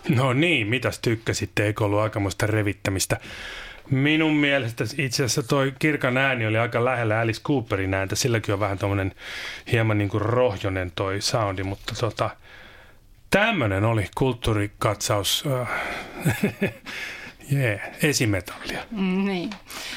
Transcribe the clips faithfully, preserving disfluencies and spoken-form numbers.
No niin, mitäs tykkäsitte? Eikö ollut aikamoista revittämistä? Minun mielestä itse asiassa toi Kirkan ääni oli aika lähellä Alice Cooperin ääntä. Silläkin on vähän tommonen hieman niin kuin rohjonen toi soundi, mutta tota, tämmönen oli kulttuurikatsaus. yeah, esimetallia. Niin.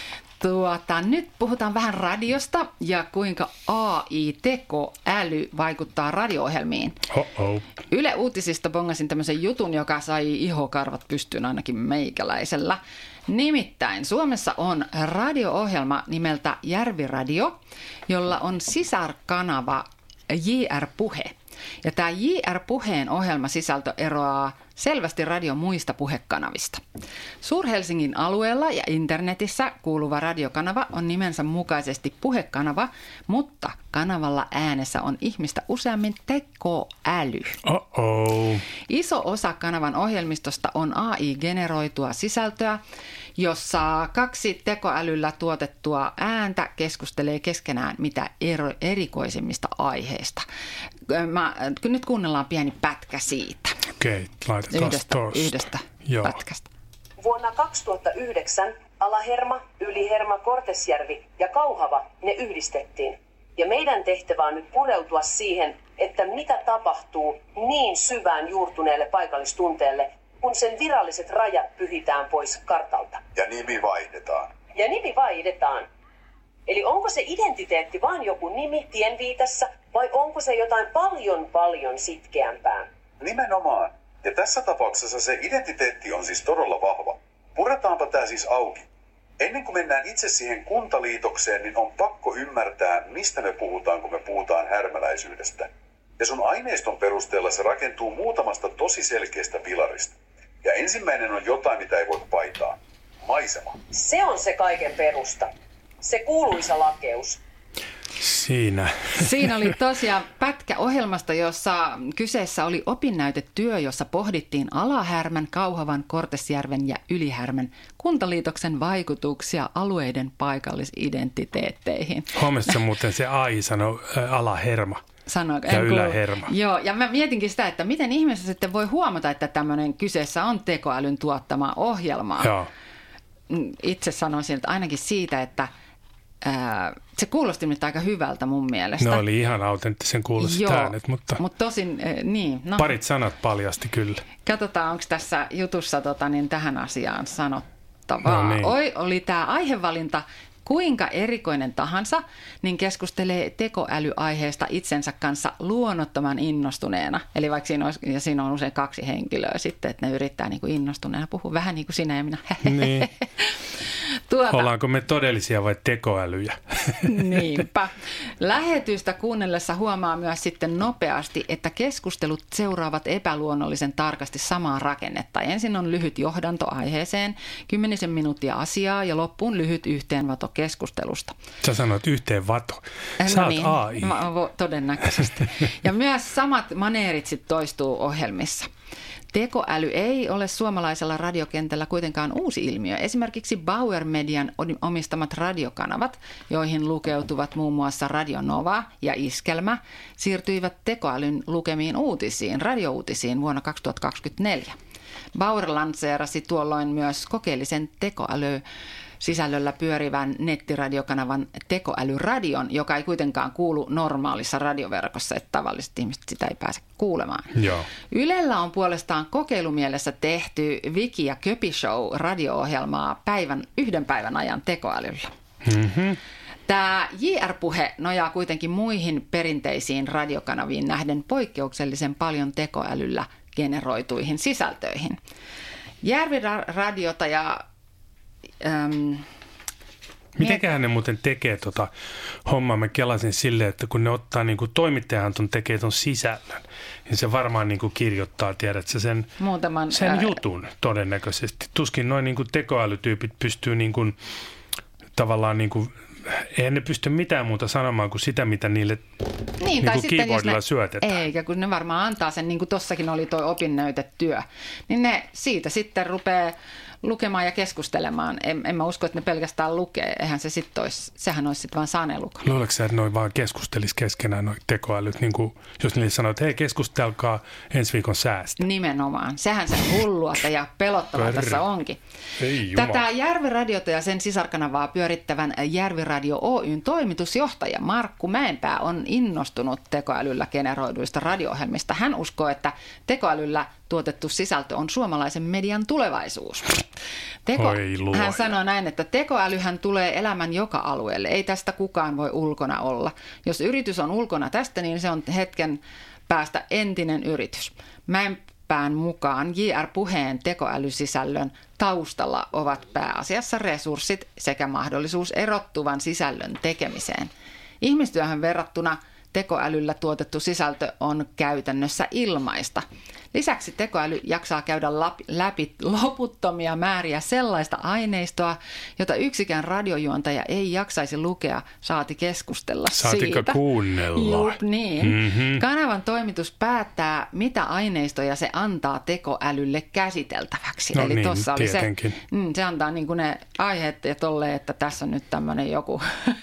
Tuota, nyt puhutaan vähän radiosta ja kuinka A I-tekoäly vaikuttaa radio-ohjelmiin. Oh-oh. Yle Uutisista bongasin tämmöisen jutun, joka sai ihokarvat pystyyn ainakin meikäläisellä. Nimittäin Suomessa on radio-ohjelma nimeltä Järviradio, jolla on sisarkanava J R-puhe. Ja tämä J R-puheen ohjelmasisältö eroaa selvästi radion muista puhekanavista. Suur-Helsingin alueella ja internetissä kuuluva radiokanava on nimensä mukaisesti puhekanava, mutta kanavalla äänessä on ihmistä useammin tekoäly. Uh-oh. Iso osa kanavan ohjelmistosta on A I-generoitua sisältöä, jossa kaksi tekoälyllä tuotettua ääntä keskustelee keskenään mitä ero, erikoisimmista aiheista. Mä, nyt kuunnellaan pieni pätkä siitä. Okei, laitetaan yhdestä, yhdestä pätkästä. Vuonna kaksituhattayhdeksän Alaherma, Yliherma, Kortesjärvi ja Kauhava ne yhdistettiin. Ja meidän tehtävä on nyt pureutua siihen, että mitä tapahtuu niin syvään juurtuneelle paikallistunteelle, kun sen viralliset rajat pyhitään pois kartalta. Ja nimi vaihdetaan. Ja nimi vaihdetaan. Eli onko se identiteetti vain joku nimi tienviitassa vai onko se jotain paljon paljon sitkeämpää? Nimenomaan. Ja tässä tapauksessa se identiteetti on siis todella vahva. Puretaanpa tämä siis auki. Ennen kuin mennään itse siihen kuntaliitokseen, niin on pakko ymmärtää, mistä me puhutaan, kun me puhutaan härmäläisyydestä. Ja sun aineiston perusteella se rakentuu muutamasta tosi selkeästä pilarista. Ja ensimmäinen on jotain, mitä ei voi paitaa. Maisema. Se on se kaiken perusta. Se kuuluisa lakeus. Siinä. Siinä oli tosiaan pätkä ohjelmasta, jossa kyseessä oli opinnäytetyö, jossa pohdittiin Alahärmän, Kauhavan, Kortesjärven ja Ylihärmän kuntaliitoksen vaikutuksia alueiden paikallisidentiteetteihin. Huomasitko muuten se A I sanoi ä, Alaherma Sano, ja Yläherma. Joo, ja mä mietinkin sitä, että miten ihmiset sitten voi huomata, että tämmöinen kyseessä on tekoälyn tuottama ohjelma. Joo. Itse sanoisin, että ainakin siitä, että ää, se kuulosti nyt aika hyvältä mun mielestä. Ne oli ihan autenttisen kuuloiset äänet, mutta, mutta tosin, äh, niin. No, parit sanat paljasti kyllä. Katsotaan, onko tässä jutussa tota, niin tähän asiaan sanottavaa. No niin. Oi, oli tämä aihevalinta kuinka erikoinen tahansa, niin keskustelee tekoälyaiheesta itsensä kanssa luonnottoman innostuneena. Eli vaikka siinä, olisi, ja siinä on usein kaksi henkilöä sitten, että ne yrittää niin kuin innostuneena puhua vähän niin kuin sinä ja minä. Niin. Tuota, Ollaanko me todellisia vai tekoälyjä? Niinpä. Lähetystä kuunnellessa huomaa myös sitten nopeasti, että keskustelut seuraavat epäluonnollisen tarkasti samaa rakennetta. Ensin on lyhyt johdanto aiheeseen, kymmenisen minuuttia asiaa ja loppuun lyhyt yhteenveto keskustelusta. Sä sanoit yhteenvato. Sä no oot niin, A I. Todennäköisesti. Ja myös samat maneerit sit toistuu ohjelmissa. Tekoäly ei ole suomalaisella radiokentällä kuitenkaan uusi ilmiö. Esimerkiksi Bauer Median omistamat radiokanavat, joihin lukeutuvat muun muassa Radio Nova ja Iskelmä, siirtyivät tekoälyn lukemiin uutisiin, radiouutisiin vuonna kaksituhattakaksikymmentäneljä. Bauer lanseerasi tuolloin myös kokeellisen tekoäly sisällöllä pyörivän nettiradiokanavan Tekoälyradion, joka ei kuitenkaan kuulu normaalissa radioverkossa, että tavalliset ihmiset sitä ei pääse kuulemaan. Joo. Ylellä on puolestaan kokeilumielessä tehty Viki ja Köpi Show radio-ohjelmaa päivän, yhden päivän ajan tekoälyllä. Mm-hmm. Tämä J R-puhe nojaa kuitenkin muihin perinteisiin radiokanaviin nähden poikkeuksellisen paljon tekoälyllä generoituihin sisältöihin. Järviradiota ja Ähm, Mitenköhän ne muuten tekee tota hommaa? Mä kelasin silleen, että kun ne ottaa, niin kuin toimittajahan ton tekee ton sisällön, niin se varmaan niin kuin kirjoittaa, tiedätkö, sen, Muutaman, sen ää... jutun todennäköisesti. Tuskin noin niin kuin tekoälytyypit pystyy niin kuin, tavallaan, niin kuin, eihän ne pysty mitään muuta sanomaan kuin sitä, mitä niille Niin, niin tai kuin sitten keyboardilla ne, syötetään. Eikä, kun ne varmaan antaa sen, niin kuin tossakin oli tuo opinnäytetyö, niin ne siitä sitten rupeaa lukemaan ja keskustelemaan. En, en mä usko, että ne pelkästään lukee. Eihän se sitten olisi, sehän olisi sitten vaan saneluku. Luuletko sä, että noin vaan keskustelisi keskenään noin tekoälyt, niin kuin, jos niille sanoo, että hei, keskustelkaa ensi viikon säästä. Nimenomaan. Sehän se hullua ja pelottavaa tässä onkin. Ei jumala. Tätä Järviradiota ja sen sisarkanavaa pyörittävän Järviradio Oyn toimitusjohtaja Markku Mäenpää on innostunut tekoälyllä generoiduista radio-ohjelmista. Hän uskoo, että tekoälyllä tuotettu sisältö on suomalaisen median tulevaisuus. Teko, hän sanoo näin, että tekoälyhän tulee elämän joka alueelle. Ei tästä kukaan voi ulkona olla. Jos yritys on ulkona tästä, niin se on hetken päästä entinen yritys. Mäenpään mukaan J R-puheen tekoälysisällön taustalla ovat pääasiassa resurssit sekä mahdollisuus erottuvan sisällön tekemiseen. Ihmistyöhön verrattuna tekoälyllä tuotettu sisältö on käytännössä ilmaista. Lisäksi tekoäly jaksaa käydä läpi loputtomia määriä sellaista aineistoa, jota yksikään radiojuontaja ei jaksaisi lukea, saati keskustella Saatika siitä. kuunnella. Jup, niin. Mm-hmm. Kanavan toimitus päättää, mitä aineistoja se antaa tekoälylle käsiteltäväksi. No Eli niin, tossa oli se, mm, se antaa niin kuin ne aiheet ja tolleen, että tässä on nyt tämmöinen joku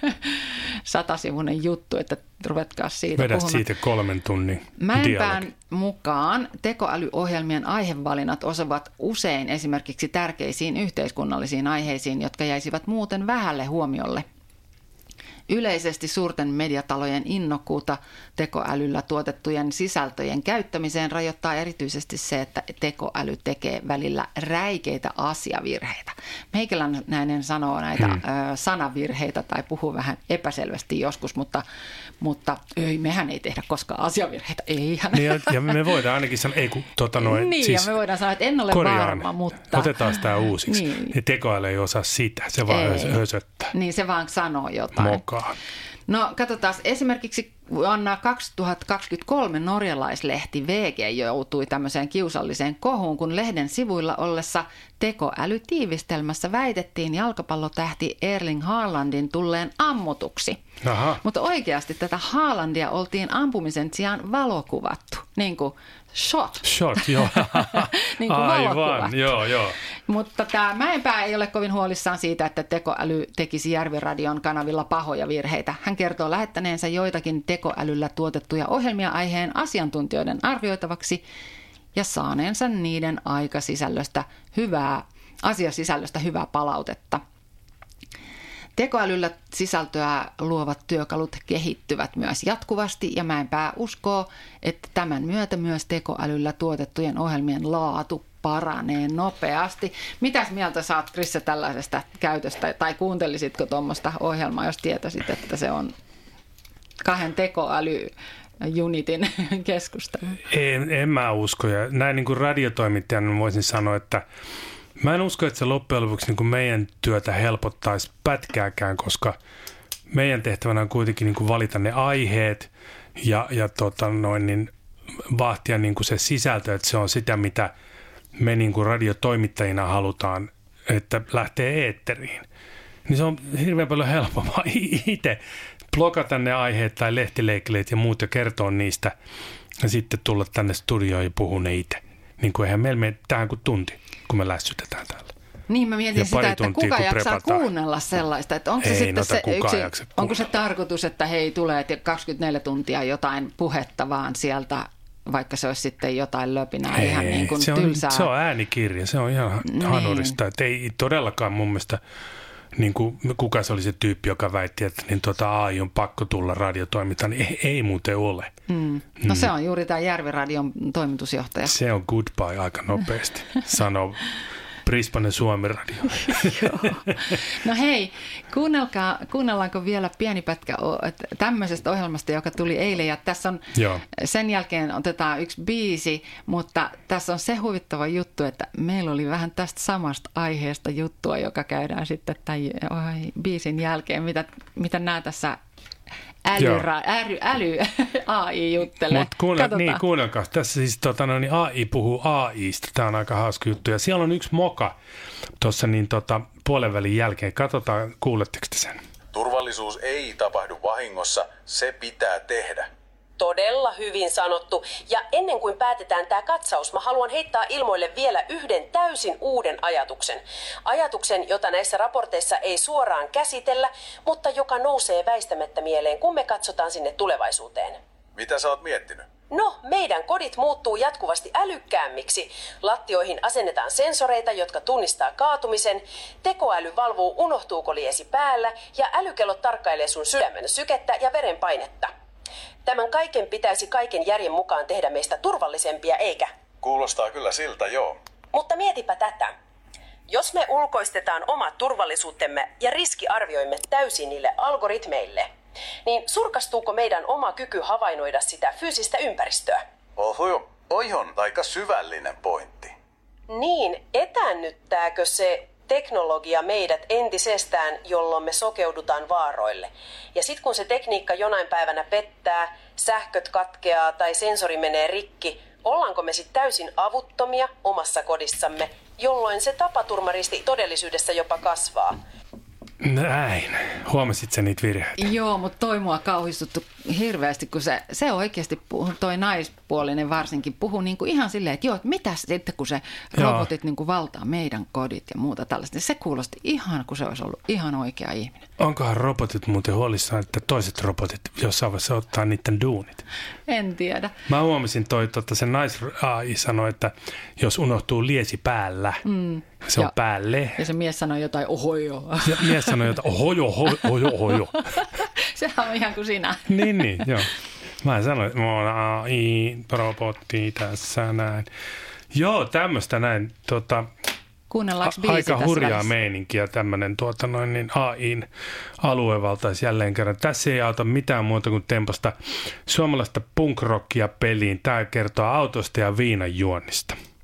satasivuinen juttu, että ruvetkaa siitä Vedät puhumaan. siitä kolmen tunnin Mäenpään dialogi. mukaan tekoälyohjelmien aihevalinnat osuvat usein esimerkiksi tärkeisiin yhteiskunnallisiin aiheisiin, jotka jäisivät muuten vähälle huomiolle. Yleisesti suurten mediatalojen innokkuutta tekoälyllä tuotettujen sisältöjen käyttämiseen rajoittaa erityisesti se, että tekoäly tekee välillä räikeitä asiavirheitä. Meikäläinen sanoo näitä hmm. ö, sanavirheitä tai puhuu vähän epäselvästi joskus, mutta, mutta ei, mehän ei tehdä koskaan asiavirheitä. Eihän. Niin ja, ja me voidaan ainakin sanoa, ei kun tota noin. Niin, siis ja me voidaan sanoa, että en ole korjaan, varma, mutta otetaan tämä uusiksi. Niin. Ja tekoäly ei osaa sitä, se vaan Ei. hösöttää. Niin se vaan sanoo jotain. Mokaa. No katsotaan, esimerkiksi vuonna kaksituhattakaksikymmentäkolme norjalaislehti V G joutui tämmöiseen kiusalliseen kohuun, kun lehden sivuilla ollessa tekoälytiivistelmässä väitettiin jalkapallotähti Erling Haalandin tulleen ammutuksi. Aha. Mutta oikeasti tätä Haalandia oltiin ampumisen sijaan valokuvattu, niin kuin shot. Shot, joo. niin kuin Aivan, valokuvattu. joo, joo. Mutta tämä Mäenpää ei ole kovin huolissaan siitä, että tekoäly tekisi Järviradion kanavilla pahoja virheitä. Hän kertoo lähettäneensä joitakin tekoälyllä tuotettuja ohjelmia aiheen asiantuntijoiden arvioitavaksi ja saaneensa niiden aikasisällöstä hyvää, asiasisällöstä hyvää palautetta. Tekoälyllä sisältöä luovat työkalut kehittyvät myös jatkuvasti ja Mäenpää uskoo, että tämän myötä myös tekoälyllä tuotettujen ohjelmien laatu paranee nopeasti. Mitäs mieltä saat, Krisse, tällaisesta käytöstä tai kuuntelisitko tuommoista ohjelmaa, jos tietäisit, että se on kahden tekoälyunitin keskustelu? En, en mä usko ja näin niin kuin radiotoimittajana voisin sanoa, että mä en usko, että se loppujen lopuksi niin kuin meidän työtä helpottaisi pätkääkään, koska meidän tehtävänä on kuitenkin niin kuin valita ne aiheet ja, ja tota noin, niin vahtia niin kuin se sisältö, että se on sitä, mitä me niin kuin radiotoimittajina halutaan, että lähtee eetteriin. Niin se on hirveän paljon helpompaa itse blokata ne aiheet tai lehtileikkeleet ja muut ja kertoa niistä ja sitten tulla tänne studioon ja puhua ne itse. Niin kuin eihän meillä mene tähän kuin tunti, kun me lässytetään täällä. Niin, mä mietin Ja sitä, että tuntia, kuka jaksaa prepataan. kuunnella sellaista. Että onko Ei, se sitten noita se, kukaan yksi, jaksa onko se kuunnella. tarkoitus, että hei, tulee kaksikymmentäneljä tuntia jotain puhetta vaan sieltä, vaikka se olisi sitten jotain löpinää Ei, ihan niin kuin se on, tylsää. se on äänikirja, se on ihan Niin. hanurista. Että ei todellakaan mun mielestä, niin kuin, kuka se oli se tyyppi, joka väitti, että niin tota A I on pakko tulla radiotoimintaan, niin ei, ei muuten ole. Mm. No se on juuri tämä Järviradion toimitusjohtaja. Se on goodbye aika nopeasti, sanoo Brisbane Suomi Radio. Joo. No hei, kuunnelkaa, kuunnellaanko vielä pieni pätkä tämmöisestä ohjelmasta, joka tuli eilen. Ja tässä on, Joo. sen jälkeen otetaan yksi biisi, mutta tässä on se huvittava juttu, että meillä oli vähän tästä samasta aiheesta juttua, joka käydään sitten tämän oi, biisin jälkeen, mitä, mitä nämä tässä älyra, äly, äly A I juttelee. Mutta kuunnel, niin, kuunnelkaa. Tässä siis tota, no, niin A I puhuu A I:sta. Tämä on aika hauska juttu. Ja siellä on yksi moka tuossa niin, tota, puolen välin jälkeen. Katsotaan, kuuletteko te sen? Turvallisuus ei tapahdu vahingossa, se pitää tehdä. Todella hyvin sanottu. Ja ennen kuin päätetään tämä katsaus, mä haluan heittää ilmoille vielä yhden täysin uuden ajatuksen. Ajatuksen, jota näissä raporteissa ei suoraan käsitellä, mutta joka nousee väistämättä mieleen, kun me katsotaan sinne tulevaisuuteen. Mitä sä oot miettinyt? No, meidän kodit muuttuu jatkuvasti älykkäämmiksi. Lattioihin asennetaan sensoreita, jotka tunnistaa kaatumisen. Tekoäly valvoo, unohtuuko liesi päällä, ja älykellot tarkkailee sun sydämen sykettä ja verenpainetta. Tämän kaiken pitäisi kaiken järjen mukaan tehdä meistä turvallisempia, eikä? Kuulostaa kyllä siltä, joo. Mutta mietipä tätä. Jos me ulkoistetaan omat turvallisuutemme ja riskiarvioimme täysin niille algoritmeille, niin surkastuuko meidän oma kyky havainnoida sitä fyysistä ympäristöä? Oho, oi on aika syvällinen pointti. Niin, etäännyttääkö se teknologia meidät entisestään, jolloin me sokeudutaan vaaroille? Ja sitten kun se tekniikka jonain päivänä pettää, sähköt katkeaa tai sensori menee rikki, ollaanko me sitten täysin avuttomia omassa kodissamme, jolloin se tapaturmariski todellisuudessa jopa kasvaa? Näin. Huomasit sä niitä virheitä? Joo, mutta toi mua kauhistuttu hirveästi, kun se, se oikeasti, puhuu, toi naispuolinen varsinkin, puhuu niinku ihan silleen, että joo, mitä sitten, kun se robotit niinku valtaa meidän kodit ja muuta tällaista. Se kuulosti ihan, kun se olisi ollut ihan oikea ihminen. Onkohan robotit muuten huolissaan, että toiset robotit jossain vaiheessa ottaa niiden duunit? En tiedä. Mä huomasin toi, että se nais-A I sanoi, että jos unohtuu liesi päällä, mm. se ja, on päälle. Ja se mies sanoi jotain ohojo. Ja mies sanoi jotain ohojo, ohojo, ohojo. Sehän on ihan kuin sinä. Niin, niin, joo. Mä sanoin, että mä oon A I-robotti tässä näin. Joo, tämmöistä näin. Tota, Kuunnellaanko biisi aika tässä hurjaa välissä? meininkiä tämmöinen tuota noin, niin A I:n aluevaltaisi jälleen kerran. Tässä ei auta mitään muuta kuin tempasta suomalaista punk-rockia peliin. Tämä kertoo autosta ja viinan juonnista.